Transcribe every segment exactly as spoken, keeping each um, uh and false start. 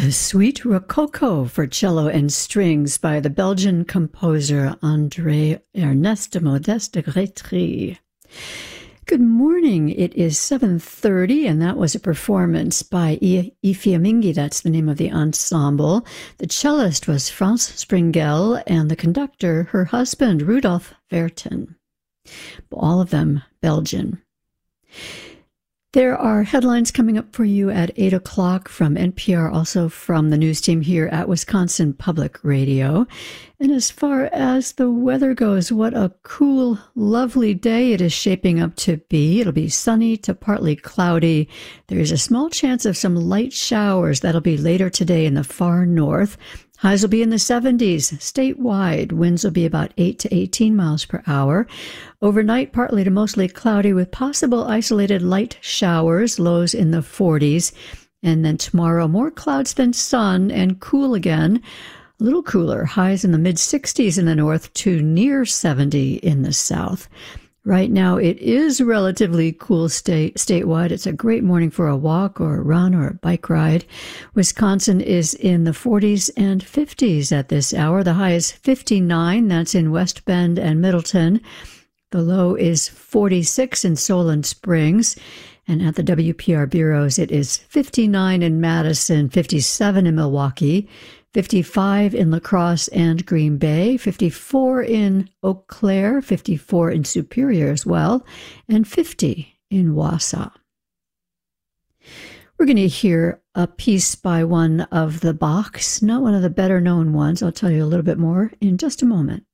The Suite Rococo for cello and strings by the Belgian composer André Ernest Modeste de Grétry. Good morning. It is seven thirty, and that was a performance by Ifiamingi. That's the name of the ensemble. The cellist was France Springel, and the conductor, her husband, Rudolf Verten. All of them Belgian. There are headlines coming up for you at eight o'clock from N P R, also from the news team here at Wisconsin Public Radio. And as far as the weather goes, what a cool, lovely day it is shaping up to be. It'll be sunny to partly cloudy. There's a small chance of some light showers. That'll be later today in the far north. Highs will be in the seventies statewide. Winds will be about eight to eighteen miles per hour. Overnight, partly to mostly cloudy with possible isolated light showers, lows in the forties. And then tomorrow, more clouds than sun and cool again. A little cooler, highs in the mid-sixties in the north to near seventy in the south. Right now, it is relatively cool state statewide. It's a great morning for a walk or a run or a bike ride. Wisconsin is in the forties and fifties at this hour. The high is fifty-nine. That's in West Bend and Middleton. The low is forty-six in Solon Springs. And at the W P R bureaus, it is fifty-nine in Madison, fifty-seven in Milwaukee, fifty-five in La Crosse and Green Bay, fifty-four in Eau Claire, fifty-four in Superior as well, and fifty in Wausau. We're going to hear a piece by one of the Bachs, not one of the better known ones. I'll tell you a little bit more in just a moment.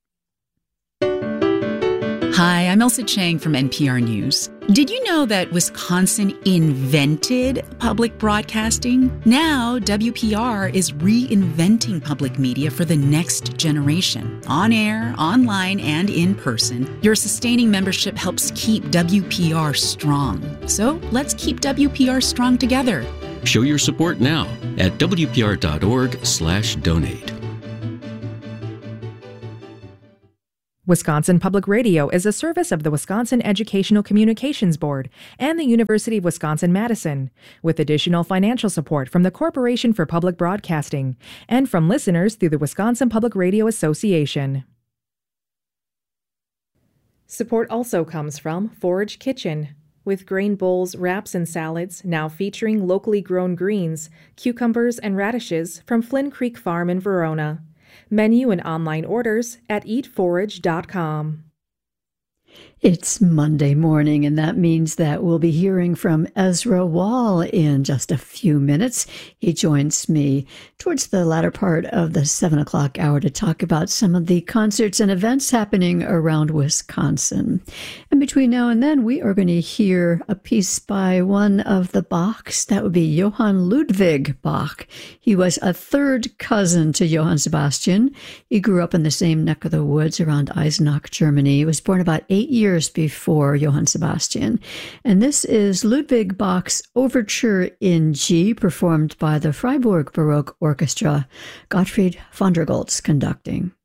Hi, I'm Elsa Chang from N P R News. Did you know that Wisconsin invented public broadcasting? Now, W P R is reinventing public media for the next generation. On air, online, and in person, your sustaining membership helps keep W P R strong. So let's keep W P R strong together. Show your support now at W P R dot org slash donate. Wisconsin Public Radio is a service of the Wisconsin Educational Communications Board and the University of Wisconsin-Madison, with additional financial support from the Corporation for Public Broadcasting and from listeners through the Wisconsin Public Radio Association. Support also comes from Forage Kitchen, with grain bowls, wraps, and salads now featuring locally grown greens, cucumbers, and radishes from Flynn Creek Farm in Verona. Menu and online orders at eat forage dot com. It's Monday morning, and that means that we'll be hearing from Ezra Wall in just a few minutes. He joins me towards the latter part of the seven o'clock hour to talk about some of the concerts and events happening around Wisconsin. And between now and then, we are going to hear a piece by one of the Bachs. That would be Johann Ludwig Bach. He was a third cousin to Johann Sebastian. He grew up in the same neck of the woods around Eisenach, Germany. He was born about eight years before Johann Sebastian. And this is Ludwig Bach's Overture in G, performed by the Freiburg Baroque Orchestra, Gottfried von der Goltz conducting.